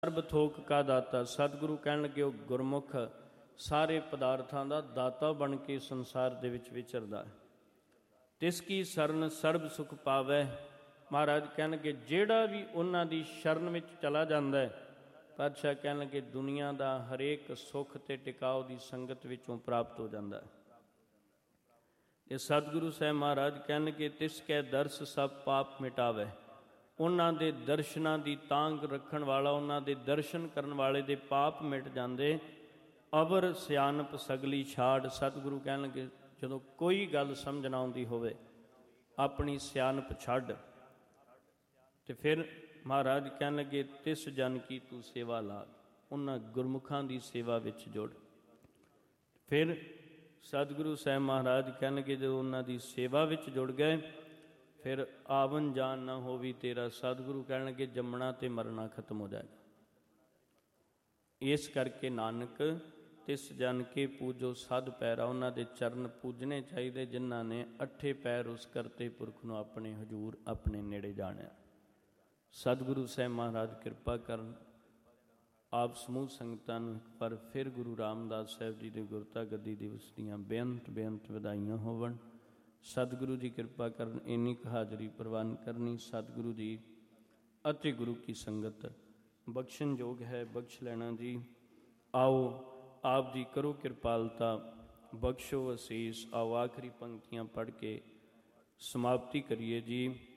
ਸਰਬ ਥੋਕ ਕਾ ਦਾਤਾ। ਸਤਿਗੁਰੂ ਕਹਿਣ ਲੱਗੇ ਉਹ ਗੁਰਮੁਖ ਸਾਰੇ ਪਦਾਰਥਾਂ ਦਾ ਦਾਤਾ ਬਣ ਕੇ ਸੰਸਾਰ ਦੇ ਵਿੱਚ ਵਿਚਰਦਾ ਹੈ। ਤਿਸ ਕੀ ਸ਼ਰਨ ਸਰਬ ਸੁਖ ਪਾਵੈ। ਮਹਾਰਾਜ ਕਹਿਣਗੇ ਜਿਹੜਾ ਵੀ ਉਹਨਾਂ ਦੀ ਸ਼ਰਨ ਵਿੱਚ ਚਲਾ ਜਾਂਦਾ ਹੈ, ਪਾਤਸ਼ਾਹ ਕਹਿਣ ਲੱਗੇ ਦੁਨੀਆ ਦਾ ਹਰੇਕ ਸੁੱਖ ਤੇ ਟਿਕਾਓ ਦੀ ਸੰਗਤ ਵਿੱਚੋਂ ਪ੍ਰਾਪਤ ਹੋ ਜਾਂਦਾ ਹੈ। ਇਹ ਸਤਿਗੁਰੂ ਸਾਹਿਬ ਮਹਾਰਾਜ ਕਹਿਣਗੇ ਤਿਸ ਕੈ ਦਰਸ ਸਭ ਪਾਪ ਮਿਟਾਵੈ। ਉਹਨਾਂ ਦੇ ਦਰਸ਼ਨਾਂ ਦੀ ਤਾਂਘ ਰੱਖਣ ਵਾਲਾ, ਉਹਨਾਂ ਦੇ ਦਰਸ਼ਨ ਕਰਨ ਵਾਲੇ ਦੇ ਪਾਪ ਮਿਟ ਜਾਂਦੇ। ਅਵਰ ਸਿਆਣਪ ਸਗਲੀ ਛਾੜ। ਸਤਿਗੁਰੂ ਕਹਿਣਗੇ ਜਦੋਂ ਕੋਈ ਗੱਲ ਸਮਝ ਨਾ ਆਉਂਦੀ ਹੋਵੇ, ਆਪਣੀ ਸਿਆਣਪ ਛੱਡ ਤੇ ਫਿਰ ਮਹਾਰਾਜ ਕਹਿਣ ਲੱਗੇ ਤਿਸ ਜਨ ਕੀ ਤੂੰ ਸੇਵਾ ਲਾ। ਉਹਨਾਂ ਗੁਰਮੁਖਾਂ ਦੀ ਸੇਵਾ ਵਿੱਚ ਜੁੜ। ਫਿਰ ਸਤਿਗੁਰੂ ਸਾਹਿਬ ਮਹਾਰਾਜ ਕਹਿਣਗੇ ਜਦੋਂ ਉਹਨਾਂ ਦੀ ਸੇਵਾ ਵਿੱਚ ਜੁੜ ਗਏ, ਫਿਰ ਆਵਨ ਜਾਨ ਨਾ ਹੋਵੀ ਤੇਰਾ। ਸਤਿਗੁਰੂ ਕਹਿਣਗੇ ਜੰਮਣਾ ਤੇ ਮਰਨਾ ਖਤਮ ਹੋ ਜਾਏਗਾ। ਇਸ ਕਰਕੇ ਨਾਨਕ ਤਿਸ ਜਨ ਕੇ ਪੂਜੋ ਸਦ ਪੈਰਾ। ਉਹਨਾਂ ਦੇ ਚਰਨ ਪੂਜਣੇ ਚਾਹੀਦੇ ਜਿਨ੍ਹਾਂ ਨੇ ਅੱਠੇ ਪੈਰ ਉਸ ਕਰਤੇ ਪੁਰਖ ਨੂੰ ਆਪਣੇ ਹਜ਼ੂਰ ਆਪਣੇ ਨੇੜੇ ਜਾਣਿਆ। ਸਤਿਗੁਰੂ ਸਾਹਿਬ ਮਹਾਰਾਜ ਕਿਰਪਾ ਕਰਨ ਆਪ ਸਮੂਹ ਸੰਗਤਾਂ ਨੂੰ ਇੱਕ ਵਾਰ ਫਿਰ ਗੁਰੂ ਰਾਮਦਾਸ ਸਾਹਿਬ ਜੀ ਦੇ ਗੁਰਤਾ ਗੱਦੀ ਦਿਵਸ ਦੀਆਂ ਬੇਅੰਤ ਵਧਾਈਆਂ ਹੋਵਣ। ਸਤਿਗੁਰੂ ਜੀ ਕਿਰਪਾ ਕਰਨ ਇੰਨੀ ਕੁ ਹਾਜ਼ਰੀ ਪ੍ਰਵਾਨ ਕਰਨੀ। ਸਤਿਗੁਰੂ ਜੀ ਅਤੇ ਗੁਰੂ ਕੀ ਸੰਗਤ ਬਖਸ਼ਣ ਯੋਗ ਹੈ, ਬਖਸ਼ ਲੈਣਾ ਜੀ। ਆਓ ਆਪ ਜੀ ਕਰੋ ਕਿਰਪਾਲਤਾ, ਬਖਸ਼ੋ ਅਸੀਸ। ਆਓ ਆਖਰੀ ਪੰਕਤੀਆਂ ਪੜ੍ਹ ਕੇ ਸਮਾਪਤੀ ਕਰੀਏ ਜੀ।